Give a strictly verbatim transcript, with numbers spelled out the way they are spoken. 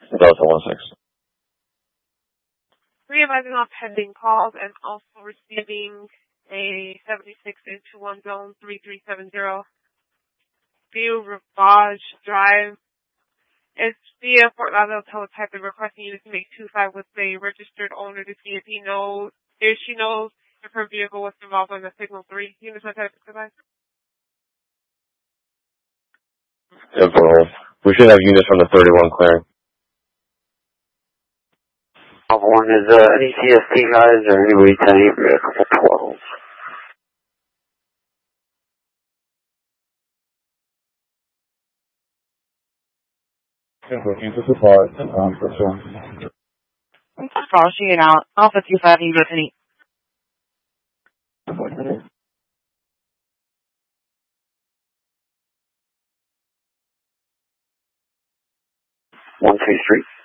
Delta one six. Realizing on pending calls and also receiving a seventy-six into one zone three three seven zero. View Ravage Drive. It's via Fort Lauderdale teletype and requesting you to make two five with a registered owner to see if he knows, if she knows if her vehicle was involved on the signal three. Units on type device. We should have units from the thirty-one clearing. One is uh, any C S T guys or anybody telling for a couple twelves? Into supply, um, for sure. Crossing it out. Alpha two five, you go to any. One two three.